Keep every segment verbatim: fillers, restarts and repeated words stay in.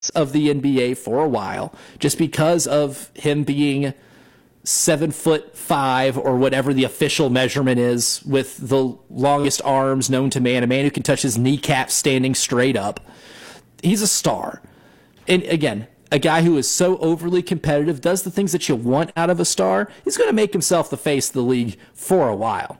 of the N B A for a while, just because of him being seven foot five or whatever the official measurement is, with the longest arms known to man, a man who can touch his kneecaps standing straight up. He's a star. And again, a guy who is so overly competitive, does the things that you want out of a star. He's going to make himself the face of the league for a while.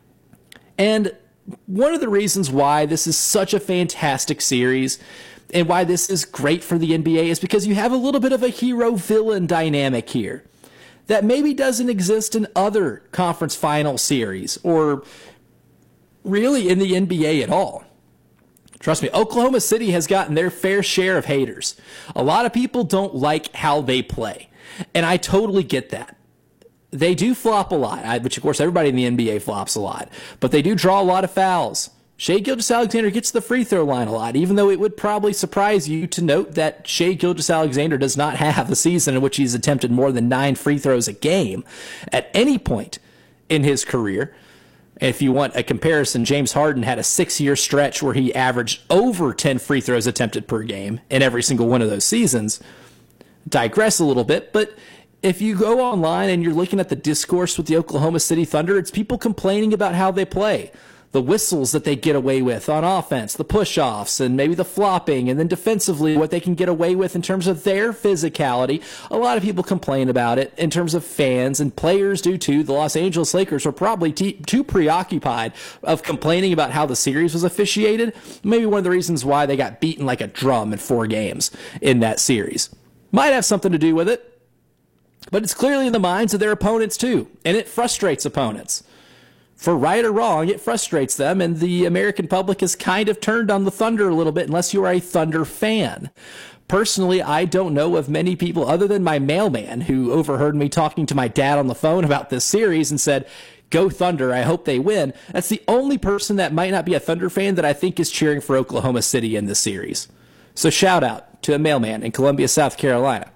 And one of the reasons why this is such a fantastic series and why this is great for the N B A is because you have a little bit of a hero-villain dynamic here that maybe doesn't exist in other conference final series or really in the N B A at all. Trust me, Oklahoma City has gotten their fair share of haters. A lot of people don't like how they play, and I totally get that. They do flop a lot, which of course everybody in the N B A flops a lot, but they do draw a lot of fouls. Shai Gilgeous-Alexander gets to the free throw line a lot, even though it would probably surprise you to note that Shai Gilgeous-Alexander does not have a season in which he's attempted more than nine free throws a game at any point in his career. If you want a comparison, James Harden had a six-year stretch where he averaged over ten free throws attempted per game in every single one of those seasons. Digress a little bit, but if you go online and you're looking at the discourse with the Oklahoma City Thunder, it's people complaining about how they play. The whistles that they get away with on offense, the push-offs, and maybe the flopping, and then defensively what they can get away with in terms of their physicality. A lot of people complain about it in terms of fans, and players do too. The Los Angeles Lakers were probably t- too preoccupied of complaining about how the series was officiated. Maybe one of the reasons why they got beaten like a drum in four games in that series. Might have something to do with it, but it's clearly in the minds of their opponents too, and it frustrates opponents. For right or wrong, it frustrates them, and the American public has kind of turned on the Thunder a little bit unless you are a Thunder fan. Personally, I don't know of many people other than my mailman who overheard me talking to my dad on the phone about this series and said, "Go Thunder, I hope they win." That's the only person that might not be a Thunder fan that I think is cheering for Oklahoma City in this series. So shout out to a mailman in Columbia, South Carolina.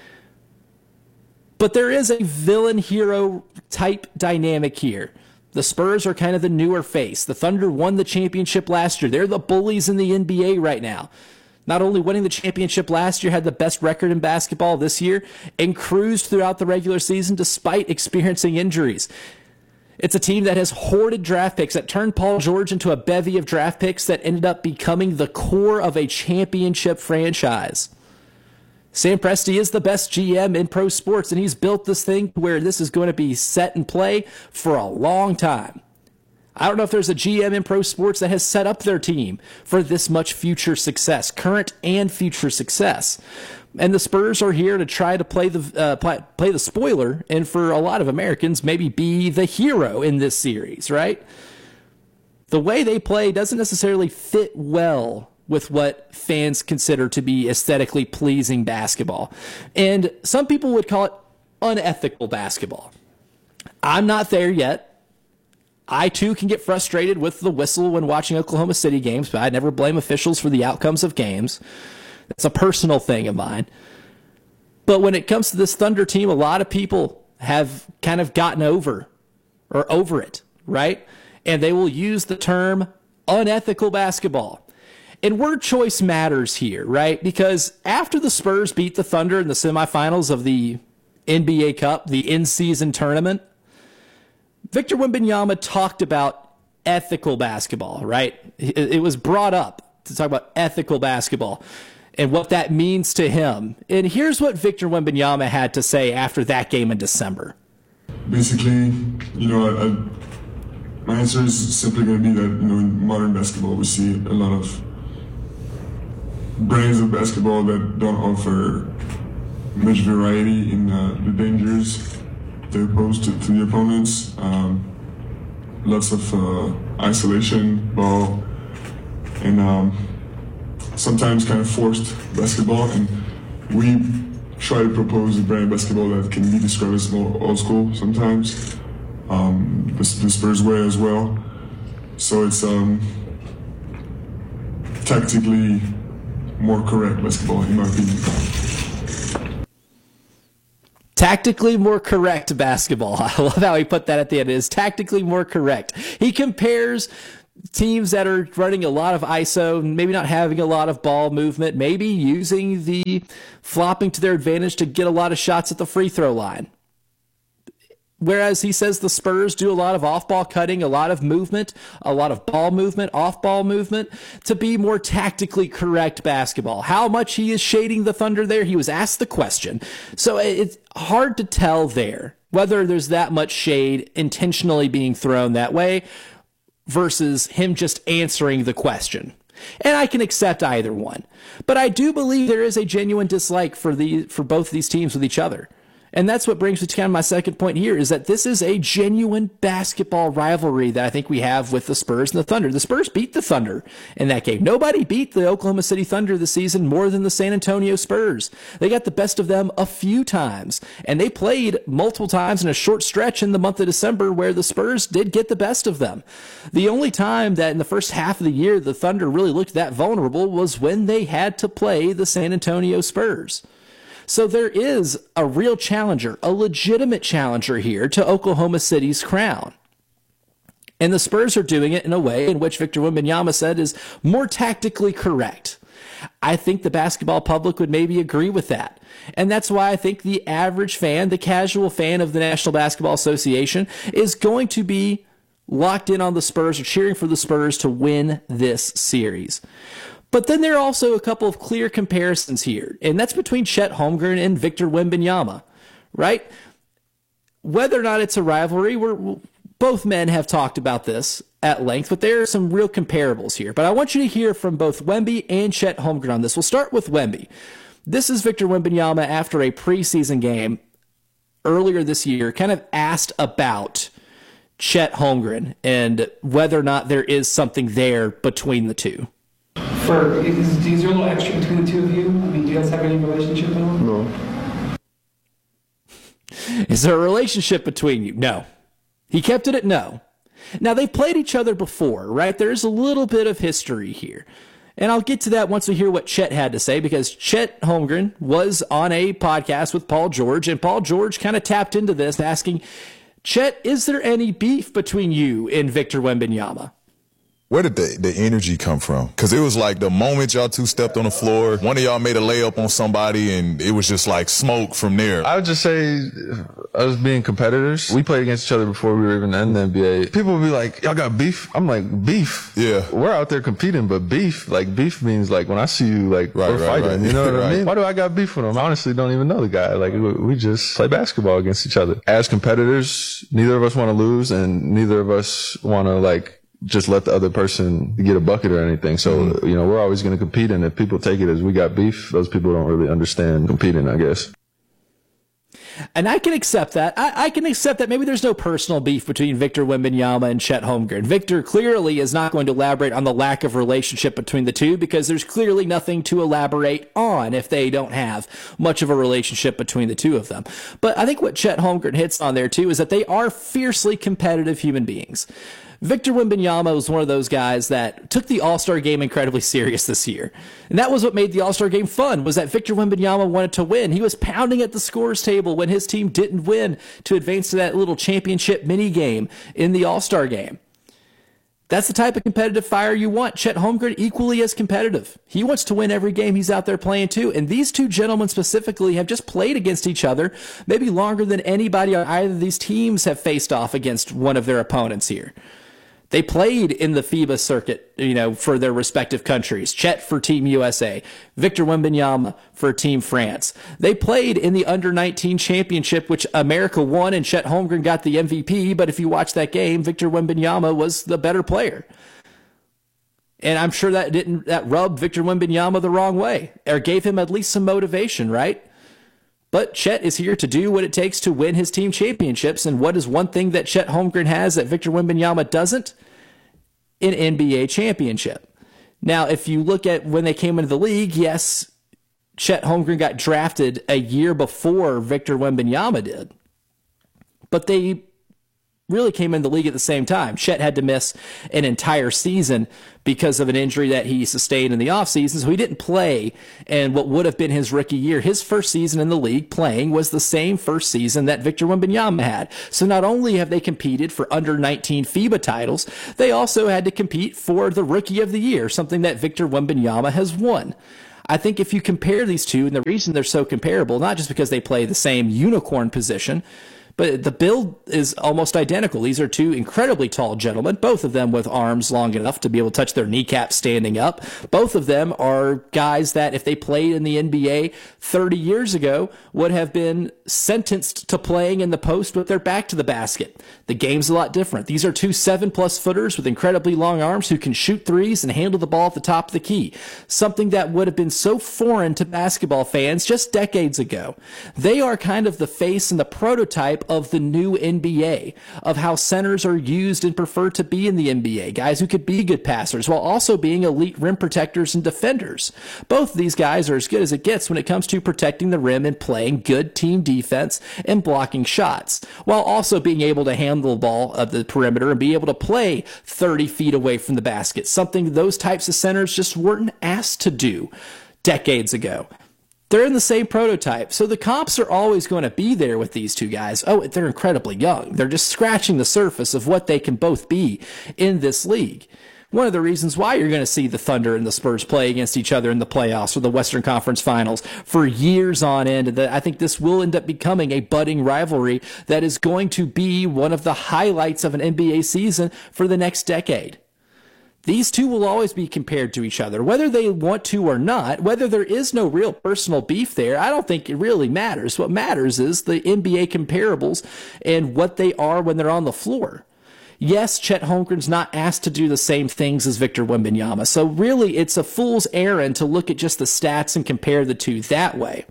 But there is a villain hero type dynamic here. The Spurs are kind of the newer face. The Thunder won the championship last year. They're the bullies in the N B A right now. Not only winning the championship last year, had the best record in basketball this year, and cruised throughout the regular season despite experiencing injuries. It's a team that has hoarded draft picks, that turned Paul George into a bevy of draft picks that ended up becoming the core of a championship franchise. Sam Presti is the best G M in pro sports, and he's built this thing where this is going to be set and play for a long time. I don't know if there's a G M in pro sports that has set up their team for this much future success, current and future success. And the Spurs are here to try to play the uh, play, play the spoiler, and for a lot of Americans, maybe be the hero in this series, right? The way they play doesn't necessarily fit well with what fans consider to be aesthetically pleasing basketball. And some people would call it unethical basketball. I'm not there yet. I, too, can get frustrated with the whistle when watching Oklahoma City games, but I never blame officials for the outcomes of games. It's a personal thing of mine. But when it comes to this Thunder team, a lot of people have kind of gotten over or over it, right? And they will use the term unethical basketball. And word choice matters here, right? Because after the Spurs beat the Thunder in the semifinals of the N B A Cup, the in-season tournament, Victor Wembanyama talked about ethical basketball, right? It was brought up to talk about ethical basketball and what that means to him. And here's what Victor Wembanyama had to say after that game in December. Basically, you know, I, I, my answer is simply going to be that, you know, in modern basketball, we see a lot of brands of basketball that don't offer much variety in uh, the dangers they pose to, to the opponents. Um, lots of uh, isolation ball and um, sometimes kind of forced basketball. And we try to propose a brand of basketball that can be described as more old school sometimes, um, the, the Spurs way as well. So it's um, tactically more correct basketball, in my opinion. Tactically more correct basketball. I love how he put that at the end. It is tactically more correct. He compares teams that are running a lot of I S O, maybe not having a lot of ball movement, maybe using the flopping to their advantage to get a lot of shots at the free throw line. Whereas he says the Spurs do a lot of off-ball cutting, a lot of movement, a lot of ball movement, off-ball movement, to be more tactically correct basketball. How much he is shading the Thunder there, he was asked the question. So it's hard to tell there whether there's that much shade intentionally being thrown that way versus him just answering the question. And I can accept either one. But I do believe there is a genuine dislike for the for both of these teams with each other. And that's what brings me to kind of my second point here, is that this is a genuine basketball rivalry that I think we have with the Spurs and the Thunder. The Spurs beat the Thunder in that game. Nobody beat the Oklahoma City Thunder this season more than the San Antonio Spurs. They got the best of them a few times, and they played multiple times in a short stretch in the month of December where the Spurs did get the best of them. The only time that in the first half of the year the Thunder really looked that vulnerable was when they had to play the San Antonio Spurs. So there is a real challenger, a legitimate challenger here to Oklahoma City's crown. And the Spurs are doing it in a way in which Victor Wembanyama said is more tactically correct. I think the basketball public would maybe agree with that. And that's why I think the average fan, the casual fan of the National Basketball Association, is going to be locked in on the Spurs or cheering for the Spurs to win this series. But then there are also a couple of clear comparisons here, and that's between Chet Holmgren and Victor Wembanyama, right? Whether or not it's a rivalry, we're, both men have talked about this at length, but there are some real comparables here. But I want you to hear from both Wemby and Chet Holmgren on this. We'll start with Wemby. This is Victor Wembanyama after a preseason game earlier this year, kind of asked about Chet Holmgren and whether or not there is something there between the two. For, is, is there a little extra between the two of you? I mean, do you guys have any relationship at all? No. Is there a relationship between you? No. He kept it at no. Now, they've played each other before, right? There's a little bit of history here. And I'll get to that once we hear what Chet had to say, because Chet Holmgren was on a podcast with Paul George, and Paul George kind of tapped into this, asking, Chet, is there any beef between you and Victor Wembanyama? Where did the, the energy come from? Because it was like the moment y'all two stepped on the floor, one of y'all made a layup on somebody, and it was just like smoke from there. I would just say us being competitors. We played against each other before we were even in the N B A. People would be like, y'all got beef? I'm like, beef? Yeah. We're out there competing, but beef, like beef means like when I see you, like right, we're right, fighting. right. You know what right. I mean? Why do I got beef with him? I honestly don't even know the guy. Like we just play basketball against each other. As competitors, neither of us want to lose, and neither of us want to like just let the other person get a bucket or anything. So, mm-hmm. you know, we're always going to compete. And if people take it as we got beef, those people don't really understand competing, I guess. And I can accept that. I, I can accept that maybe there's no personal beef between Victor Wembanyama and Chet Holmgren. Victor clearly is not going to elaborate on the lack of relationship between the two, because there's clearly nothing to elaborate on if they don't have much of a relationship between the two of them. But I think what Chet Holmgren hits on there too is that they are fiercely competitive human beings. Victor Wembanyama was one of those guys that took the All-Star game incredibly serious this year. And that was what made the All-Star game fun, was that Victor Wembanyama wanted to win. He was pounding at the scores table when his team didn't win to advance to that little championship mini game in the All-Star game. That's the type of competitive fire you want. Chet Holmgren, equally as competitive. He wants to win every game he's out there playing too. And these two gentlemen specifically have just played against each other maybe longer than anybody on either of these teams have faced off against one of their opponents here. They played in the FIBA circuit, you know, for their respective countries. Chet for Team U S A, Victor Wembanyama for Team France. They played in the under nineteen championship, which America won, and Chet Holmgren got the M V P. But if you watch that game, Victor Wembanyama was the better player. And I'm sure that didn't that rubbed Victor Wembanyama the wrong way, or gave him at least some motivation, right? But Chet is here to do what it takes to win his team championships. And what is one thing that Chet Holmgren has that Victor Wembanyama doesn't? An N B A championship. Now, if you look at when they came into the league, yes, Chet Holmgren got drafted a year before Victor Wembanyama did. But they really came in the league at the same time. Chet had to miss an entire season because of an injury that he sustained in the offseason, so he didn't play in what would have been his rookie year. His first season in the league playing was the same first season that Victor Wembanyama had. So not only have they competed for under nineteen FIBA titles, they also had to compete for the Rookie of the Year, something that Victor Wembanyama has won. I think if you compare these two, and the reason they're so comparable, not just because they play the same unicorn position, but the build is almost identical. These are two incredibly tall gentlemen, both of them with arms long enough to be able to touch their kneecaps standing up. Both of them are guys that, if they played in the N B A thirty years ago, would have been sentenced to playing in the post with their back to the basket. The game's a lot different. These are two seven-plus footers with incredibly long arms who can shoot threes and handle the ball at the top of the key, something that would have been so foreign to basketball fans just decades ago. They are kind of the face and the prototype of the new N B A, of how centers are used and preferred to be in the N B A, guys who could be good passers while also being elite rim protectors and defenders. Both of these guys are as good as it gets when it comes to protecting the rim and playing good team defense and blocking shots, while also being able to handle the ball at the perimeter and be able to play thirty feet away from the basket, something those types of centers just weren't asked to do decades ago. They're in the same prototype, so the comps are always going to be there with these two guys. Oh, they're incredibly young. They're just scratching the surface of what they can both be in this league. One of the reasons why you're going to see the Thunder and the Spurs play against each other in the playoffs or the Western Conference Finals for years on end. I think this will end up becoming a budding rivalry that is going to be one of the highlights of an N B A season for the next decade. These two will always be compared to each other, whether they want to or not, whether there is no real personal beef there. I don't think it really matters. What matters is the N B A comparables and what they are when they're on the floor. Yes, Chet Holmgren's not asked to do the same things as Victor Wembanyama, so really it's a fool's errand to look at just the stats and compare the two that way.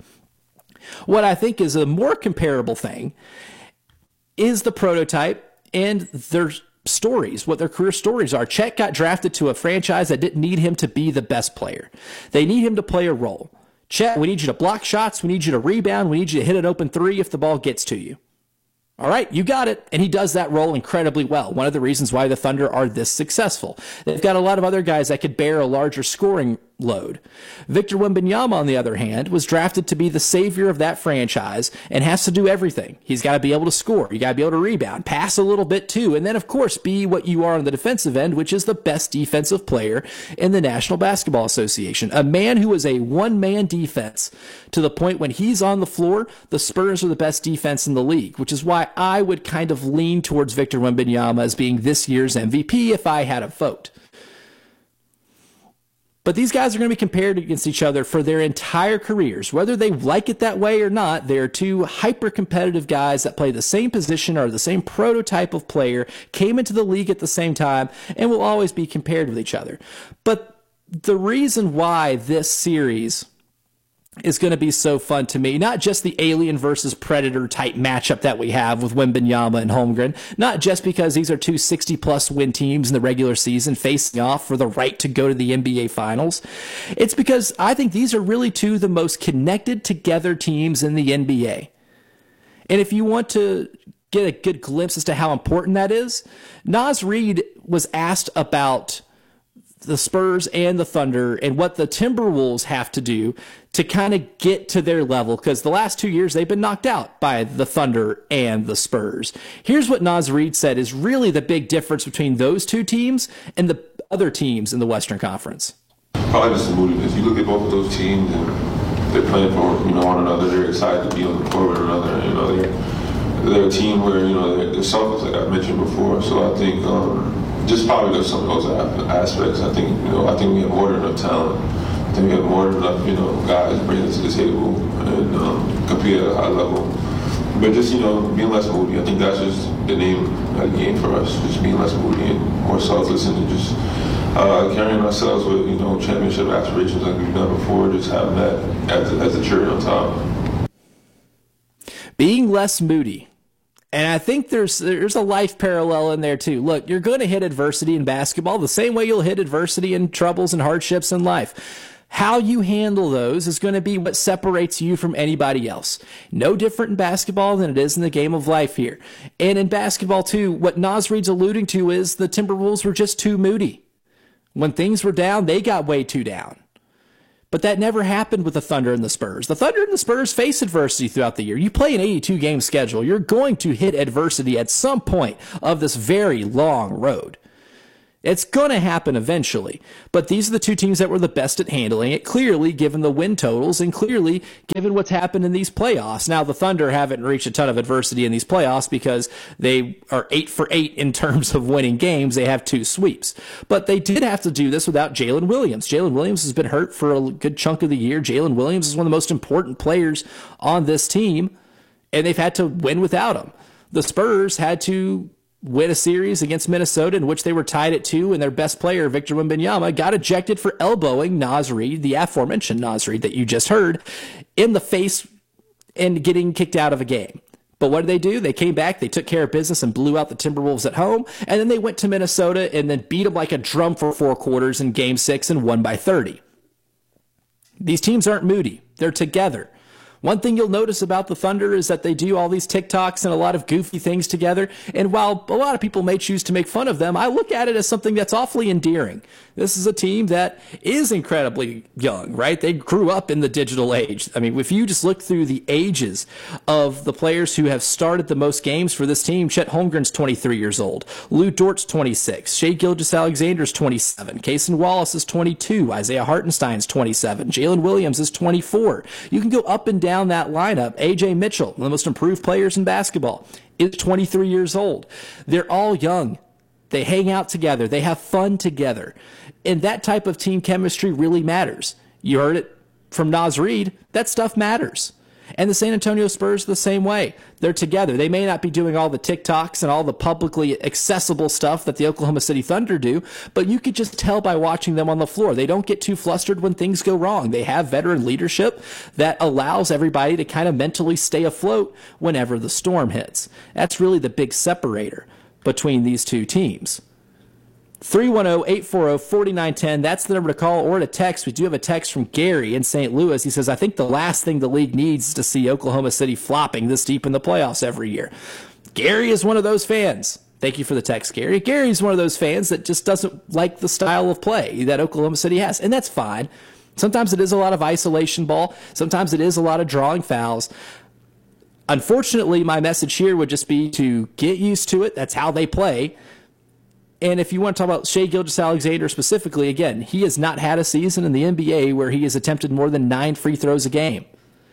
What I think is a more comparable thing is the prototype and their stories, what their career stories are. Chet got drafted to a franchise that didn't need him to be the best player. They need him to play a role. Chet, we need you to block shots. We need you to rebound. We need you to hit an open three if the ball gets to you. All right, you got it. And he does that role incredibly well. One of the reasons why the Thunder are this successful. They've got a lot of other guys that could bear a larger scoring load. Victor Wembanyama, on the other hand, was drafted to be the savior of that franchise and has to do everything. He's got to be able to score. You got to be able to rebound, pass a little bit too, and then, of course, be what you are on the defensive end, which is the best defensive player in the National Basketball Association. A man who is a one-man defense to the point when he's on the floor, the Spurs are the best defense in the league, which is why I would kind of lean towards Victor Wembanyama as being this year's M V P if I had a vote. But these guys are going to be compared against each other for their entire careers. Whether they like it that way or not, they're two hyper-competitive guys that play the same position, are the same prototype of player, came into the league at the same time, and will always be compared with each other. But the reason why this series is going to be so fun to me, not just the alien versus predator type matchup that we have with Wembanyama and Holmgren, not just because these are two sixty plus win teams in the regular season facing off for the right to go to the N B A Finals. It's because I think these are really two of the most connected together teams in the N B A. And if you want to get a good glimpse as to how important that is, Naz Reid was asked about the Spurs and the Thunder and what the Timberwolves have to do to kind of get to their level, because the last two years they've been knocked out by the Thunder and the Spurs. Here's what Naz Reid said is really the big difference between those two teams and the other teams in the Western Conference. Probably just the moodiness. You look at both of those teams and they're playing for, you know, one another. They're excited to be on the court with one another. You know, they're, they're a team where, you know, they're, they're selfless, like I mentioned before. So I think um, just probably there's some of those aspects. I think, you know, I think we have more than enough talent. I think we have more than enough, you know, guys bringing it to the table and um, compete at a high level. But just, you know, being less moody. I think that's just the name of the game for us. Just being less moody and more selfless and just uh, carrying ourselves with, you know, championship aspirations like we've done before. Just having that as a, as a cherry on top. Being less moody. And I think there's there's a life parallel in there too. Look, you're going to hit adversity in basketball the same way you'll hit adversity and troubles and hardships in life. How you handle those is going to be what separates you from anybody else. No different in basketball than it is in the game of life here. And in basketball, too, what Naz Reid's alluding to is the Timberwolves were just too moody. When things were down, they got way too down. But that never happened with the Thunder and the Spurs. The Thunder and the Spurs face adversity throughout the year. You play an eighty-two game schedule. You're going to hit adversity at some point of this very long road. It's going to happen eventually, but these are the two teams that were the best at handling it, clearly given the win totals and clearly given what's happened in these playoffs. Now, the Thunder haven't reached a ton of adversity in these playoffs because they are eight for eight in terms of winning games. They have two sweeps, but they did have to do this without Jalen Williams. Jalen Williams has been hurt for a good chunk of the year. Jalen Williams is one of the most important players on this team, and they've had to win without him. The Spurs had to win a series against Minnesota in which they were tied at two, and their best player, Victor Wembanyama, got ejected for elbowing Naz Reid, the aforementioned Naz Reid that you just heard, in the face and getting kicked out of a game. But what did they do? They came back, they took care of business and blew out the Timberwolves at home, and then they went to Minnesota and then beat them like a drum for four quarters in game six and won by thirty. These teams aren't moody. They're together. One thing you'll notice about the Thunder is that they do all these TikToks and a lot of goofy things together. And while a lot of people may choose to make fun of them, I look at it as something that's awfully endearing. This is a team that is incredibly young, right? They grew up in the digital age. I mean, if you just look through the ages of the players who have started the most games for this team, Chet Holmgren's twenty-three years old. Lou Dort's twenty-six. Shai Gilgeous-Alexander's twenty-seven. Cason Wallace is twenty-two. Isaiah Hartenstein's twenty-seven. Jalen Williams is twenty-four. You can go up and down that lineup. A J Mitchell, one of the most improved players in basketball, is twenty-three years old. They're all young. They hang out together. They have fun together. And that type of team chemistry really matters. You heard it from Naz Reid. That stuff matters. And the San Antonio Spurs the same way. They're together. They may not be doing all the TikToks and all the publicly accessible stuff that the Oklahoma City Thunder do, but you could just tell by watching them on the floor. They don't get too flustered when things go wrong. They have veteran leadership that allows everybody to kind of mentally stay afloat whenever the storm hits. That's really the big separator between these two teams. three one zero, eight four zero, four nine one zero. That's the number to call or to text. We do have a text from Gary in Saint Louis. He says, I think the last thing the league needs is to see Oklahoma City flopping this deep in the playoffs every year. Gary is one of those fans. Thank you for the text, Gary. Gary's one of those fans that just doesn't like the style of play that Oklahoma City has, and that's fine. Sometimes it is a lot of isolation ball. Sometimes it is a lot of drawing fouls. Unfortunately, my message here would just be to get used to it. That's how they play. And if you want to talk about Shai Gilgeous-Alexander specifically, again, he has not had a season in the N B A where he has attempted more than nine free throws a game.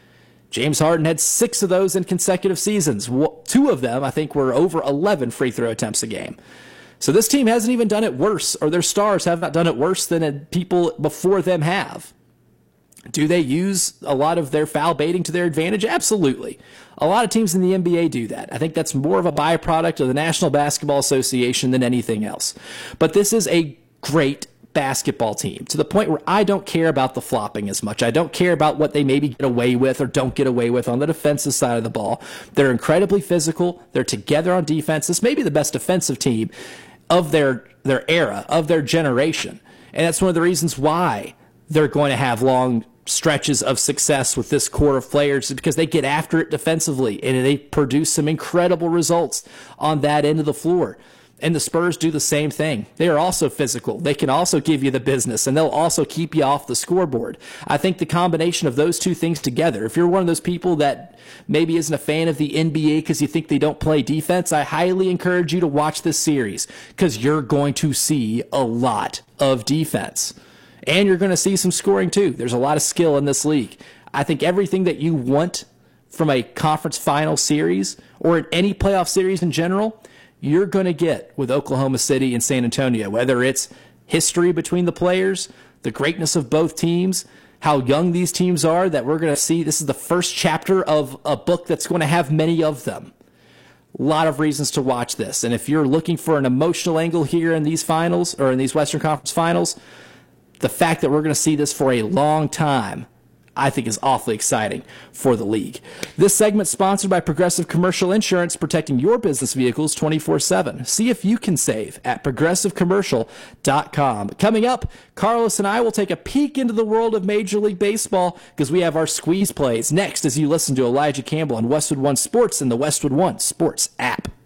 James Harden had six of those in consecutive seasons. Two of them, I think, were over eleven free throw attempts a game. So this team hasn't even done it worse, or their stars have not done it worse than people before them have. Do they use a lot of their foul baiting to their advantage? Absolutely. A lot of teams in the N B A do that. I think that's more of a byproduct of the National Basketball Association than anything else. But this is a great basketball team to the point where I don't care about the flopping as much. I don't care about what they maybe get away with or don't get away with on the defensive side of the ball. They're incredibly physical. They're together on defense. This may be the best defensive team of their, their era, of their generation. And that's one of the reasons why they're going to have long stretches of success with this core of players, because they get after it defensively and they produce some incredible results on that end of the floor. And the Spurs do the same thing. They are also physical. They can also give you the business, and they'll also keep you off the scoreboard. I think the combination of those two things together, if you're one of those people that maybe isn't a fan of the N B A because you think they don't play defense, I highly encourage you to watch this series because you're going to see a lot of defense. And you're going to see some scoring too. There's a lot of skill in this league. I think everything that you want from a conference final series or in any playoff series in general, you're going to get with Oklahoma City and San Antonio, whether it's history between the players, the greatness of both teams, how young these teams are, that we're going to see. This is the first chapter of a book that's going to have many of them. A lot of reasons to watch this. And if you're looking for an emotional angle here in these finals or in these Western Conference finals, the fact that we're going to see this for a long time, I think is awfully exciting for the league. This segment sponsored by Progressive Commercial Insurance, protecting your business vehicles twenty-four seven. See if you can save at progressive commercial dot com. Coming up, Carlos and I will take a peek into the world of Major League Baseball because we have our squeeze plays next as you listen to Elijah Campbell on Westwood One Sports and the Westwood One Sports app.